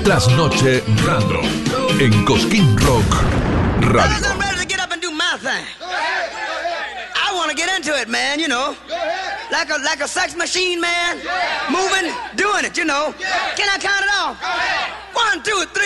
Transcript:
Trasnoche Random en Cosquín Rock Radio. I'm ready to get up and do my thing. I want to get into it, man, you know. Like a sex machine, man. Moving, doing it, you know. Can I count it off? 1, 2, 3.